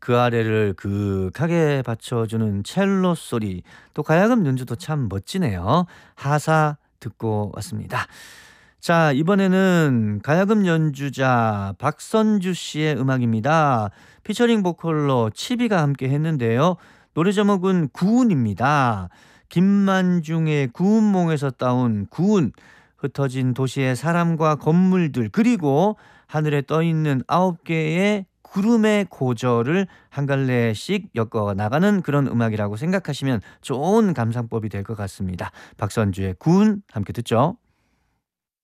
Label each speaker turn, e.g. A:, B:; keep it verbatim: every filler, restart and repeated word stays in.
A: 그 아래를 그윽하게 받쳐주는 첼로 소리, 또 가야금 연주도 참 멋지네요. 하사 듣고 왔습니다. 자, 이번에는 가야금 연주자 박선주 씨의 음악입니다. 피처링 보컬로 치비가 함께 했는데요. 노래 제목은 구운입니다. 김만중의 구운몽에서 따온 구운, 흩어진 도시의 사람과 건물들, 그리고 하늘에 떠있는 아홉 개의 구름의 고저를 한 갈래씩 엮어 나가는 그런 음악이라고 생각하시면 좋은 감상법이 될 것 같습니다. 박선주의 구운 함께 듣죠.